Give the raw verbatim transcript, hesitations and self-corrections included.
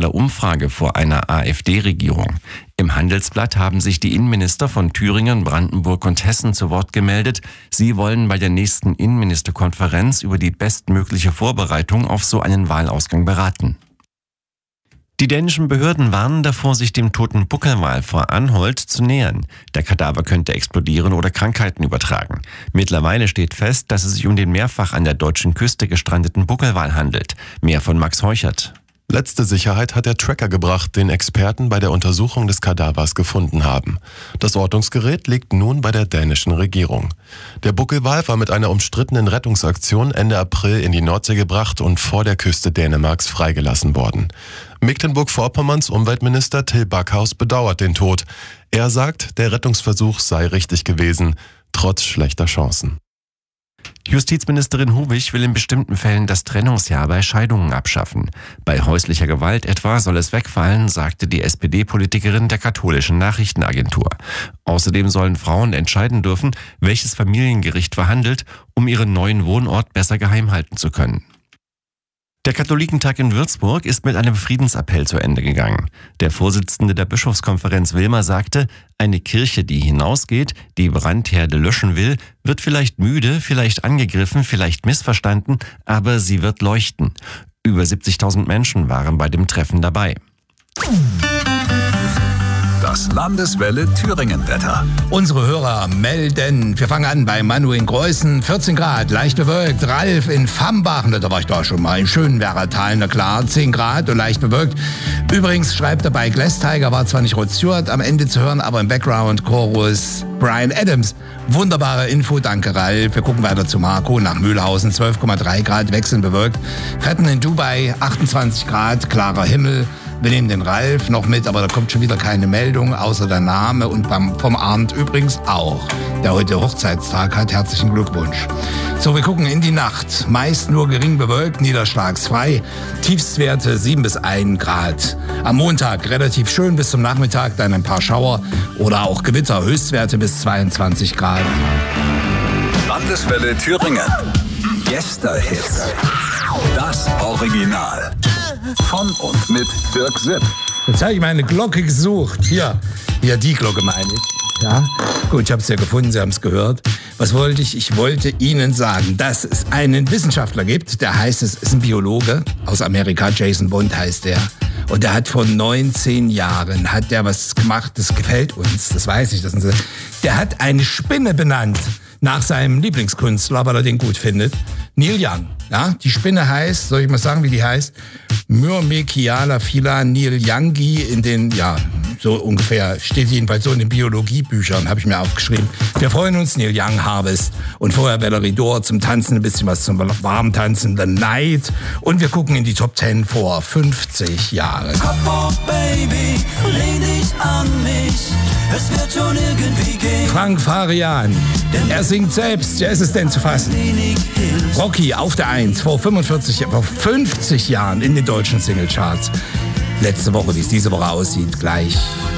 aktueller Umfrage vor einer AfD-Regierung. Im Handelsblatt haben sich die Innenminister von Thüringen, Brandenburg und Hessen zu Wort gemeldet. Sie wollen bei der nächsten Innenministerkonferenz über die bestmögliche Vorbereitung auf so einen Wahlausgang beraten. Die dänischen Behörden warnen davor, sich dem toten Buckelwal vor Anholt zu nähern. Der Kadaver könnte explodieren oder Krankheiten übertragen. Mittlerweile steht fest, dass es sich um den mehrfach an der deutschen Küste gestrandeten Buckelwal handelt. Mehr von Max Heuchert. Letzte Sicherheit hat der Tracker gebracht, den Experten bei der Untersuchung des Kadavers gefunden haben. Das Ortungsgerät liegt nun bei der dänischen Regierung. Der Buckelwal war mit einer umstrittenen Rettungsaktion Ende April in die Nordsee gebracht und vor der Küste Dänemarks freigelassen worden. Mecklenburg-Vorpommerns Umweltminister Till Backhaus bedauert den Tod. Er sagt, der Rettungsversuch sei richtig gewesen, trotz schlechter Chancen. Justizministerin Hubich will in bestimmten Fällen das Trennungsjahr bei Scheidungen abschaffen. Bei häuslicher Gewalt etwa soll es wegfallen, sagte die S P D-Politikerin der katholischen Nachrichtenagentur. Außerdem sollen Frauen entscheiden dürfen, welches Familiengericht verhandelt, um ihren neuen Wohnort besser geheim halten zu können. Der Katholikentag in Würzburg ist mit einem Friedensappell zu Ende gegangen. Der Vorsitzende der Bischofskonferenz Wilmer sagte, eine Kirche, die hinausgeht, die Brandherde löschen will, wird vielleicht müde, vielleicht angegriffen, vielleicht missverstanden, aber sie wird leuchten. Über siebzigtausend Menschen waren bei dem Treffen dabei. Das Landeswelle Thüringen-Wetter. Unsere Hörer melden. Wir fangen an bei Manu in Greußen, vierzehn Grad, leicht bewölkt. Ralf in Fambachen, da war ich da schon mal, im Schönwerratal, na klar, zehn Grad und leicht bewölkt. Übrigens schreibt er bei Glass Tiger, war zwar nicht Rod Stewart am Ende zu hören, aber im Background Chorus Bryan Adams. Wunderbare Info, danke Ralf. Wir gucken weiter zu Marco nach Mühlhausen, zwölf Komma drei Grad, wechselnd bewölkt. Fetten in Dubai, achtundzwanzig Grad, klarer Himmel. Wir nehmen den Ralf noch mit, aber da kommt schon wieder keine Meldung, außer der Name und beim, vom Arndt übrigens auch, der heute Hochzeitstag hat. Herzlichen Glückwunsch. So, wir gucken in die Nacht. Meist nur gering bewölkt, niederschlagsfrei. Tiefstwerte sieben bis ein Grad. Am Montag relativ schön bis zum Nachmittag, dann ein paar Schauer oder auch Gewitter. Höchstwerte bis zweiundzwanzig Grad. Landeswelle Thüringen. Gästehits. Das Original. Von und mit Dirk Sipp. Jetzt habe ich meine Glocke gesucht. Hier, hier die Glocke meine ich. Ja, gut, ich habe es ja gefunden, Sie haben es gehört. Was wollte ich? Ich wollte Ihnen sagen, dass es einen Wissenschaftler gibt, der heißt, es ist ein Biologe aus Amerika, Jason Bond heißt der. Und der hat vor neunzehn Jahren, hat der was gemacht, das gefällt uns, das weiß ich. Das ist, der hat eine Spinne benannt nach seinem Lieblingskünstler, weil er den gut findet. Neil Young. Ja, die Spinne heißt, soll ich mal sagen, wie die heißt? Myrmekiala fila Neil Youngi in den, ja, so ungefähr, steht jedenfalls so in den Biologiebüchern, habe ich mir aufgeschrieben. Wir freuen uns, Neil Young Harvest. Und vorher Valerie Dor zum Tanzen, ein bisschen was zum warmen Tanzen, The Night. Und wir gucken in die Top Ten vor fünfzig Jahren. Kopf hoch, Baby, lehn dich an mich, es wird schon irgendwie gehen. Frank Farian, er singt selbst, ja, ist es denn zu fassen? Rocky auf der eins vor fünfundvierzig, vor fünfzig Jahren in den deutschen Singlecharts. Letzte Woche, wie es diese Woche aussieht, gleich